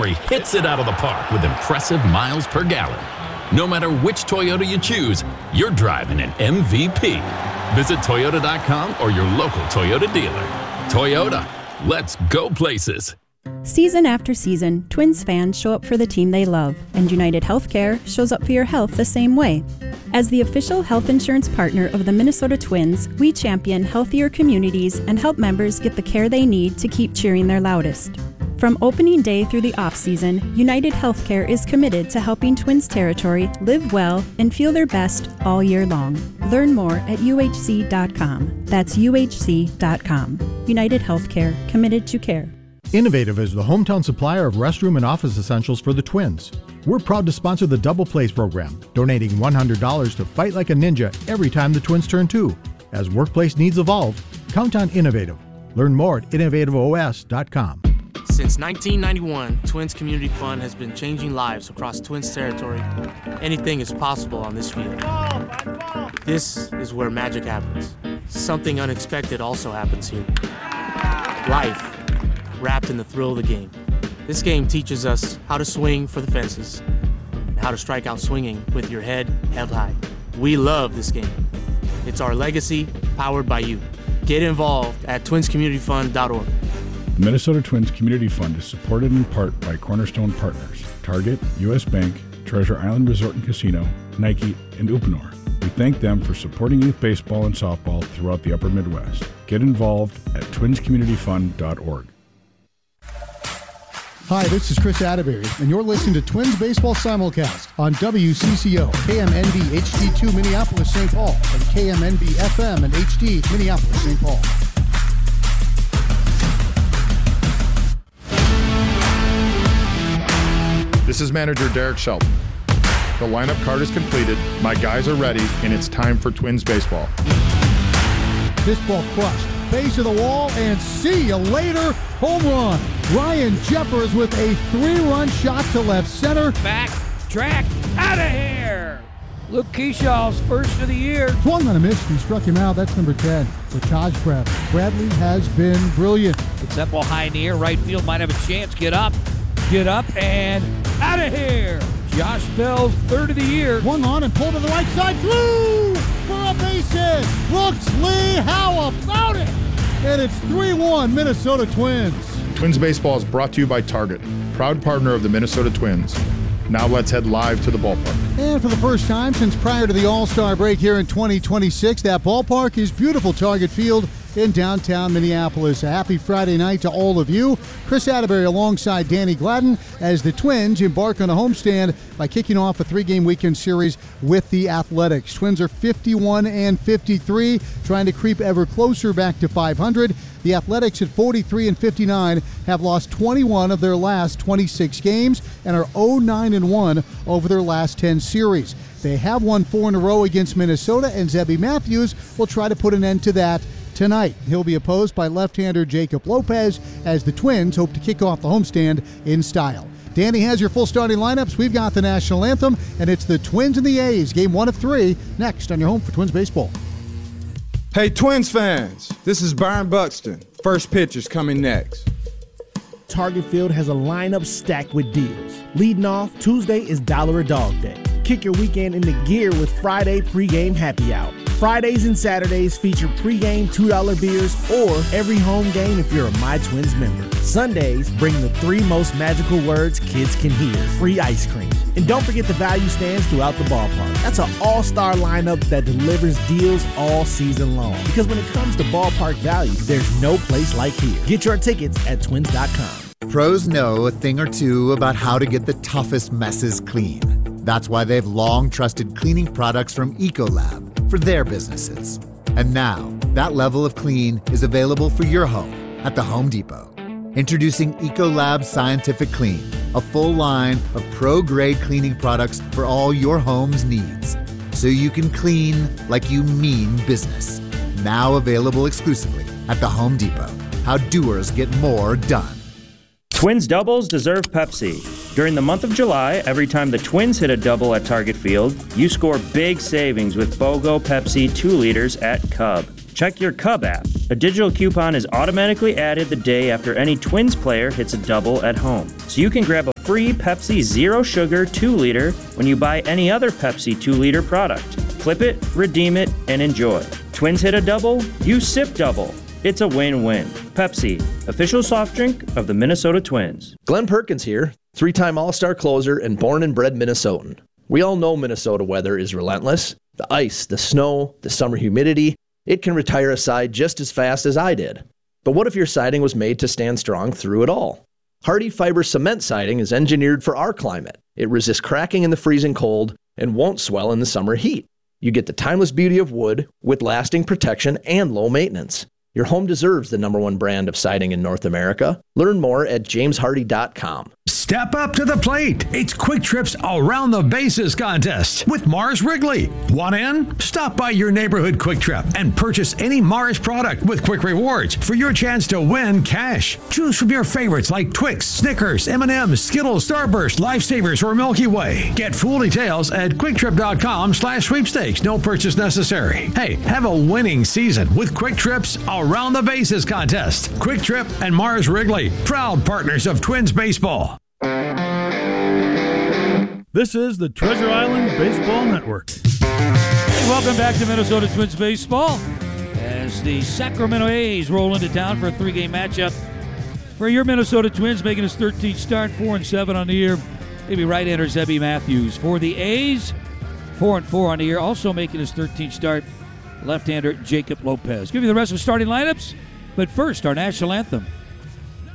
Camry hits it out of the park with impressive miles per gallon. No matter which Toyota you choose, you're driving an MVP. Visit Toyota.com or your local Toyota dealer. Toyota, let's go places. Season after season, Twins fans show up for the team they love, and United Healthcare shows up for your health the same way. As the official health insurance partner of the Minnesota Twins, we champion healthier communities and help members get the care they need to keep cheering their loudest. From opening day through the off-season, United Healthcare is committed to helping Twins territory live well and feel their best all year long. Learn more at uhc.com. That's uhc.com. United Healthcare, committed to care. Innovative is the hometown supplier of restroom and office essentials for the Twins. We're proud to sponsor the Double Plays program, donating $100 to Fight Like a Ninja every time the Twins turn 2. As workplace needs evolve, count on Innovative. Learn more at innovativeos.com. Since 1991, Twins Community Fund has been changing lives across Twins territory. Anything is possible on this field. This is where magic happens. Something unexpected also happens here. Life, wrapped in the thrill of the game. This game teaches us how to swing for the fences and how to strike out swinging with your head held high. We love this game. It's our legacy, powered by you. Get involved at twinscommunityfund.org. The Minnesota Twins Community Fund is supported in part by Cornerstone Partners, Target, U.S. Bank, Treasure Island Resort and Casino, Nike, and Uponor. We thank them for supporting youth baseball and softball throughout the upper Midwest. Get involved at twinscommunityfund.org. Hi, this is Chris Atterbury, and you're listening to Twins Baseball Simulcast on WCCO, KMNB HD2 Minneapolis, St. Paul, and KMNB FM and HD Minneapolis, St. Paul. This is manager Derek Shelton. The lineup card is completed, my guys are ready, and it's time for Twins baseball. This ball crushed. Base of the wall, and see you later. Home run. Ryan Jeffers with a 3-run shot to left center. Back, track, out of here. Luke Keeshaw's first of the year. Swung on a miss and struck him out. That's number 10 for Taj Bradley. Bradley has been brilliant. It's that ball high in the air. Right field might have a chance. Get up, and out of here. Josh Bell's third of the year. Swung on and pulled to the right side. Flew for a base hit. Brooks Lee, how about it? And it's 3-1 Minnesota Twins. Twins baseball is brought to you by Target, proud partner of the Minnesota Twins. Now let's head live to the ballpark. And for the first time since prior to the All-Star break here in 2026, that ballpark is beautiful Target Field in downtown Minneapolis. A happy Friday night to all of you. Chris Atterbury alongside Danny Gladden as the Twins embark on a homestand by kicking off a 3-game weekend series with the Athletics. Twins are 51-53, trying to creep ever closer back to 500. The Athletics at 43-59 have lost 21 of their last 26 games and are 0-9-1 over their last 10 series. They have won 4 in a row against Minnesota, and Zebby Matthews will try to put an end to that tonight. He'll be opposed by left-hander Jacob Lopez as the Twins hope to kick off the homestand in style. Danny has your full starting lineups. We've got the national anthem, and it's the Twins and the A's, game 1 of 3, next on your home for Twins baseball. Hey, Twins fans, this is Byron Buxton. First pitch is coming next. Target Field has a lineup stacked with deals. Leading off, Tuesday is $1 a Dog Day. Kick your weekend into gear with Friday pregame happy hour. Fridays and Saturdays feature pregame $2 beers or every home game if you're a My Twins member. Sundays bring the 3 most magical words kids can hear: free ice cream. And don't forget the value stands throughout the ballpark. That's an all-star lineup that delivers deals all season long. Because when it comes to ballpark value, there's no place like here. Get your tickets at twins.com. Pros know a thing or two about how to get the toughest messes clean. That's why they've long trusted cleaning products from Ecolab for their businesses. And now, that level of clean is available for your home at the Home Depot. Introducing Ecolab Scientific Clean, a full line of pro-grade cleaning products for all your home's needs. So you can clean like you mean business. Now available exclusively at the Home Depot. How doers get more done. Twins doubles deserve Pepsi. During the month of July, every time the Twins hit a double at Target Field, you score big savings with BOGO Pepsi 2 liters at Cub. Check your Cub app A digital coupon is automatically added the day after any Twins player hits a double at home. So you can grab a free Pepsi Zero Sugar 2-liter when you buy any other Pepsi 2-liter product. Clip it, redeem it, and enjoy. Twins hit a double, you sip double. It's a win-win. Pepsi, official soft drink of the Minnesota Twins. Glenn Perkins here, 3-time All-Star closer and born and bred Minnesotan. We all know Minnesota weather is relentless. The ice, the snow, the summer humidity, it can retire a side just as fast as I did. But what if your siding was made to stand strong through it all? Hardy Fiber Cement Siding is engineered for our climate. It resists cracking in the freezing cold and won't swell in the summer heat. You get the timeless beauty of wood with lasting protection and low maintenance. Your home deserves the #1 brand of siding in North America. Learn more at jameshardy.com. Step up to the plate. It's Quick Trip's Around the Bases contest with Mars Wrigley. Want in? Stop by your neighborhood Quick Trip and purchase any Mars product with Quick Rewards for your chance to win cash. Choose from your favorites like Twix, Snickers, M&M's, Skittles, Starburst, Lifesavers, or Milky Way. Get full details at QuickTrip.com/sweepstakes. No purchase necessary. Hey, have a winning season with Quick Trip's Around the Bases contest. Quick Trip and Mars Wrigley, proud partners of Twins baseball. This is the Treasure Island Baseball Network. Hey, welcome back to Minnesota Twins baseball as the Sacramento A's roll into town for a 3-game matchup. For your Minnesota Twins, making his 13th start, 4-7 on the year, maybe right-hander Zebby Matthews. For the A's, 4-4 on the year, also making his 13th start, left-hander Jacob Lopez. Give you the rest of the starting lineups, but first, our national anthem.